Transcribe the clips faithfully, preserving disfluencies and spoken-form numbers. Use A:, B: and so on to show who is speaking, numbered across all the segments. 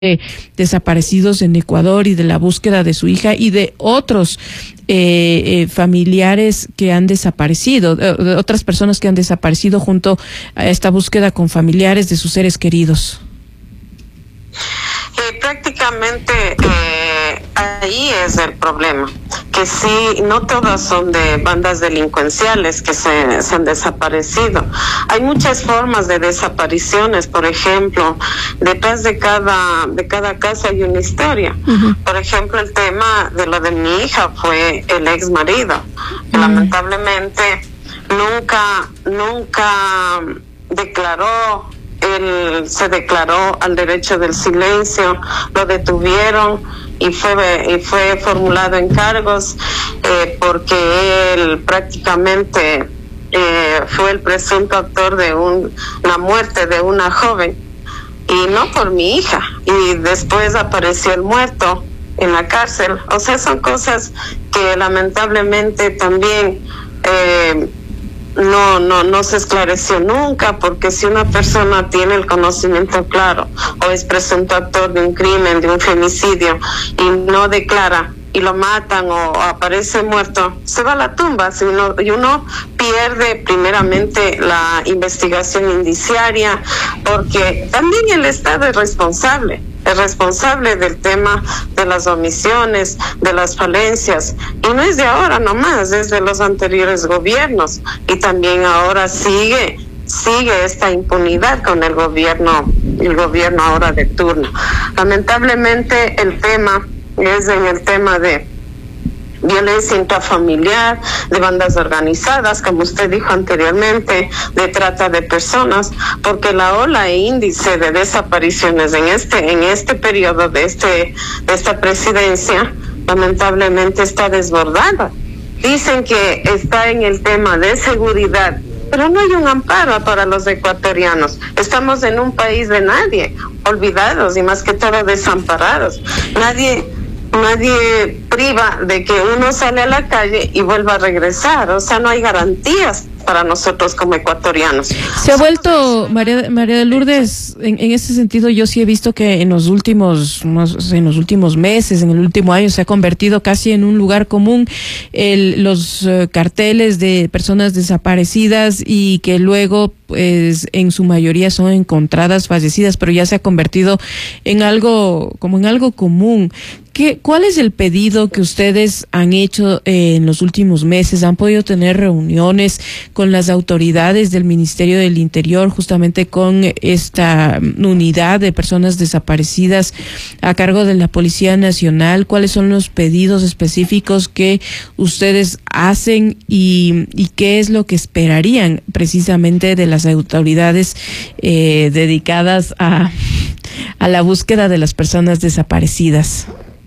A: Eh, desaparecidos en Ecuador y de la búsqueda de su hija y de otros eh, eh, familiares que han desaparecido, de, de otras personas que han desaparecido junto a esta búsqueda con familiares de sus seres queridos.
B: Eh, prácticamente eh, ahí es el problema, que sí, no todas son de bandas delincuenciales que se, se han desaparecido. Hay muchas formas de desapariciones. Por ejemplo, detrás de cada de cada casa hay una historia. Uh-huh. Por ejemplo, el tema de lo de mi hija fue el ex marido. Uh-huh. Lamentablemente nunca nunca declaró. Él se declaró al derecho del silencio, lo detuvieron y fue y fue formulado en cargos eh, porque él prácticamente eh, fue el presunto autor de un, la muerte de una joven, y no por mi hija, y después apareció el muerto en la cárcel. O sea, son cosas que lamentablemente también eh, no no no se esclareció nunca, porque si una persona tiene el conocimiento claro o es presunto autor de un crimen, de un femicidio, y no declara y lo matan o aparece muerto, se va a la tumba, sino, y uno pierde primeramente la investigación indiciaria, porque también el Estado es responsable. Es responsable del tema de las omisiones, de las falencias, y no es de ahora nomás, es de los anteriores gobiernos, y también ahora sigue sigue esta impunidad con el gobierno, el gobierno ahora de turno. Lamentablemente el tema es en el tema de violencia intrafamiliar, de bandas organizadas, como usted dijo anteriormente, de trata de personas, porque la ola e índice de desapariciones en este en este periodo de este de esta presidencia lamentablemente está desbordada. Dicen que está en el tema de seguridad, pero no hay un amparo para los ecuatorianos. Estamos en un país de nadie, olvidados y más que todo desamparados. Nadie Nadie priva de que uno sale a la calle y vuelva a regresar. O sea, no hay garantías para nosotros como ecuatorianos.
A: Se ha vuelto, María, María de Lourdes, en, en ese sentido yo sí he visto que en los últimos en los últimos meses, en el último año, se ha convertido casi en un lugar común el, los uh, carteles de personas desaparecidas, y que luego pues en su mayoría son encontradas fallecidas, pero ya se ha convertido en algo como en algo común. ¿Qué, ¿Cuál es el pedido que ustedes han hecho eh, en los últimos meses? ¿Han podido tener reuniones con las autoridades del Ministerio del Interior, justamente con esta unidad de personas desaparecidas a cargo de la Policía Nacional? ¿Cuáles son los pedidos específicos que ustedes hacen y, y qué es lo que esperarían precisamente de las autoridades eh, dedicadas a, a la búsqueda de las personas desaparecidas?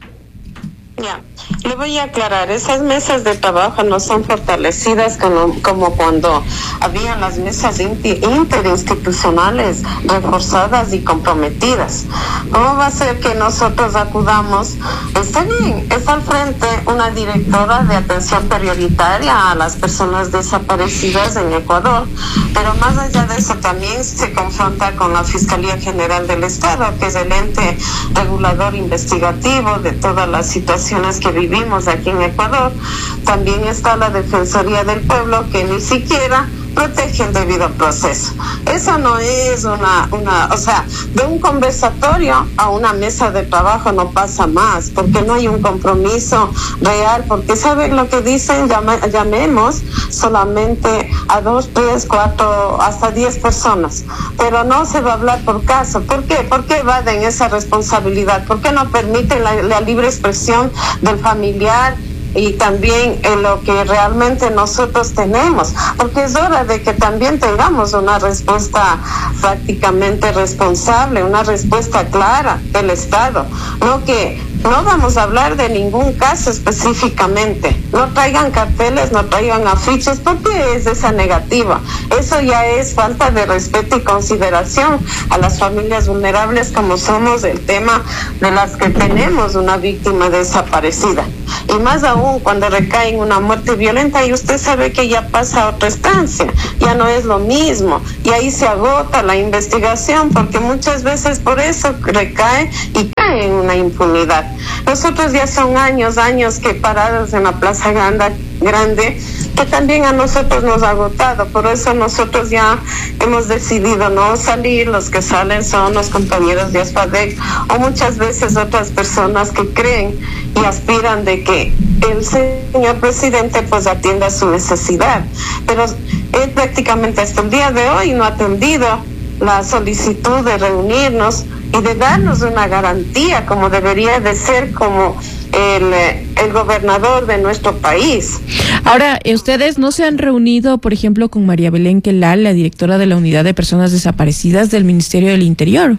B: Ya, le voy a aclarar, esas mesas de trabajo no son fortalecidas como, como cuando había las mesas interinstitucionales reforzadas y comprometidas. ¿Cómo va a ser que nosotros acudamos? Está bien, está al frente una directora de atención prioritaria a las personas desaparecidas en Ecuador, pero más allá de eso también se confronta con la Fiscalía General del Estado, que es el ente regulador investigativo de todas las situaciones que vivimos aquí en Ecuador. También está la Defensoría del Pueblo, que ni siquiera protege el debido proceso. Eso no es una, una, o sea, de un conversatorio a una mesa de trabajo no pasa más, porque no hay un compromiso real, porque ¿saben lo que dicen? Llame, llamemos solamente a dos, tres, cuatro, hasta diez personas, pero no se va a hablar por caso. ¿Por qué? ¿Por qué evaden esa responsabilidad? ¿Por qué no permiten la, la libre expresión del familiar y también en lo que realmente nosotros tenemos? Porque es hora de que también tengamos una respuesta prácticamente responsable, una respuesta clara del Estado. No que no vamos a hablar de ningún caso específicamente. No traigan carteles, no traigan afiches. ¿Por qué es esa negativa? Eso ya es falta de respeto y consideración a las familias vulnerables, como somos el tema de las que tenemos una víctima desaparecida. y más aún cuando recae en una muerte violenta y usted sabe que ya pasa a otra instancia, ya no es lo mismo, y ahí se agota la investigación, porque muchas veces por eso recae y cae en una impunidad. Nosotros ya son años, años que parados en la Plaza Grande, grande que también a nosotros nos ha agotado, por eso nosotros ya hemos decidido no salir, los que salen son los compañeros de ASFADEC o muchas veces otras personas que creen y aspiran de que el señor presidente pues atienda su necesidad, pero él prácticamente hasta el día de hoy no ha atendido la solicitud de reunirnos y de darnos una garantía como debería de ser como el, el gobernador de nuestro país.
A: Ahora, ¿ustedes no se han reunido, por ejemplo, con María Belén Quelal, la directora de la Unidad de Personas Desaparecidas del Ministerio del Interior?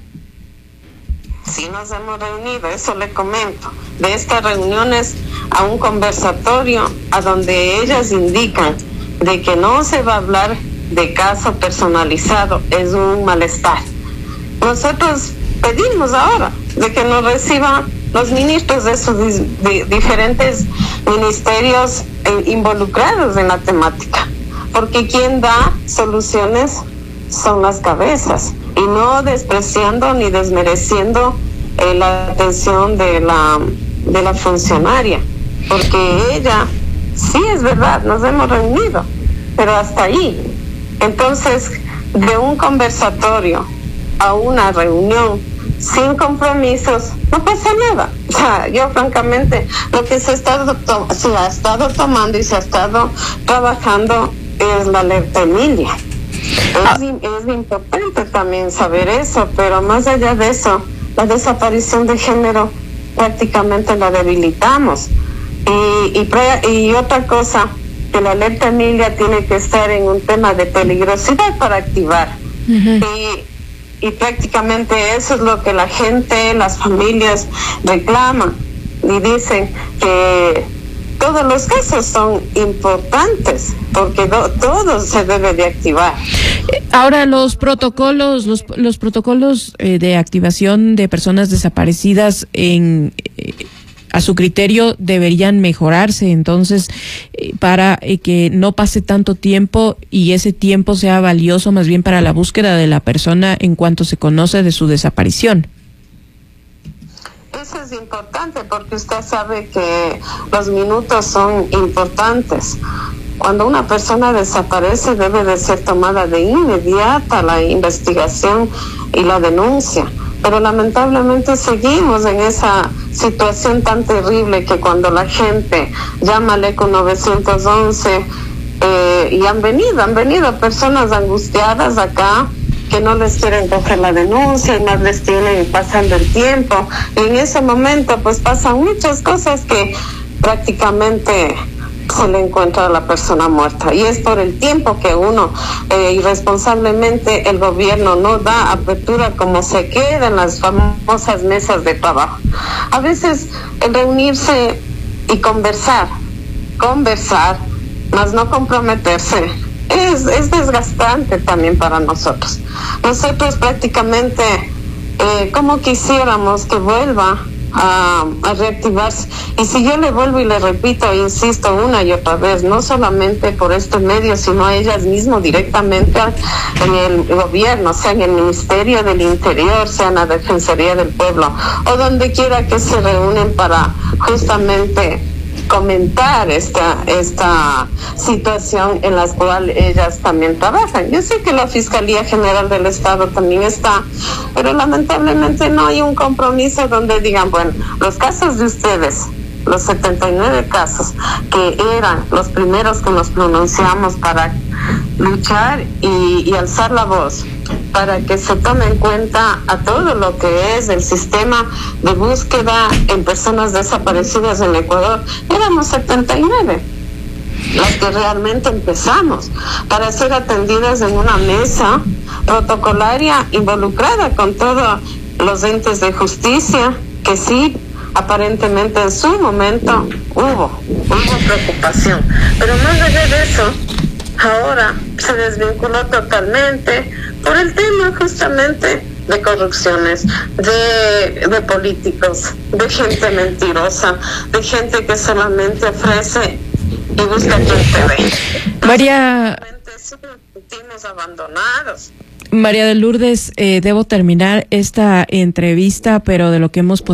B: Sí, nos hemos reunido, eso le comento. De estas reuniones a un conversatorio a donde ellas indican de que no se va a hablar de caso personalizado, es un malestar. Nosotros pedimos ahora de que nos reciban los ministros de sus de diferentes ministerios eh, involucrados en la temática, porque quien da soluciones son las cabezas, y no despreciando ni desmereciendo eh, la atención de la, de la funcionaria, porque ella, sí es verdad, nos hemos reunido, pero hasta ahí. Entonces, de un conversatorio a una reunión sin compromisos, no pasa nada. O sea, yo francamente, lo que se ha estado, to- se ha estado tomando y se ha estado trabajando es la alerta Emilia. Es, es importante también saber eso, pero más allá de eso, la desaparición de género prácticamente la debilitamos. Y, y, pre- y otra cosa, que la alerta Emilia tiene que estar en un tema de peligrosidad para activar. Uh-huh. Y, y prácticamente eso es lo que la gente, las familias reclaman y dicen que todos los casos son importantes porque do, todo se debe de activar.
A: Ahora, los protocolos, los, los protocolos eh, de activación de personas desaparecidas en eh, a su criterio deberían mejorarse, entonces, eh, para eh, que no pase tanto tiempo y ese tiempo sea valioso más bien para la búsqueda de la persona en cuanto se conoce de su desaparición.
B: Eso es importante porque usted sabe que los minutos son importantes. Cuando una persona desaparece debe de ser tomada de inmediata la investigación y la denuncia. Pero lamentablemente seguimos en esa situación tan terrible que cuando la gente llama al ECO nueve once eh, y han venido, han venido personas angustiadas acá que no les quieren coger la denuncia y más les tienen pasando el tiempo. Y en ese momento pues pasan muchas cosas que prácticamente se le encuentra a la persona muerta, y es por el tiempo que uno eh, irresponsablemente el gobierno no da apertura, como se queda en las famosas mesas de trabajo. A veces el reunirse y conversar, conversar, más no comprometerse, es, es desgastante también para nosotros. Nosotros prácticamente, eh, como quisiéramos que vuelva A, a reactivarse, y si yo le vuelvo y le repito e insisto una y otra vez, no solamente por este medio, sino a ellas mismas directamente en el gobierno, sea en el Ministerio del Interior, sea en la Defensoría del Pueblo o donde quiera que se reúnen para justamente comentar esta esta situación en la cual ellas también trabajan. Yo sé que la Fiscalía General del Estado también está, pero lamentablemente no hay un compromiso donde digan, bueno, los casos de ustedes, los setenta y nueve casos que eran los primeros que nos pronunciamos para luchar y, y alzar la voz, para que se tome en cuenta a todo lo que es el sistema de búsqueda en personas desaparecidas en Ecuador, éramos setenta y nueve las que realmente empezamos para ser atendidas en una mesa protocolaria involucrada con todos los entes de justicia, que sí, aparentemente en su momento hubo, hubo preocupación, pero más allá de eso, ahora se desvinculó totalmente por el tema justamente de corrupciones, de, de políticos, de gente mentirosa, de gente que solamente ofrece y busca quien te ve.
A: María...
B: Sentimos abandonados.
A: María de Lourdes, eh, debo terminar esta entrevista, pero de lo que hemos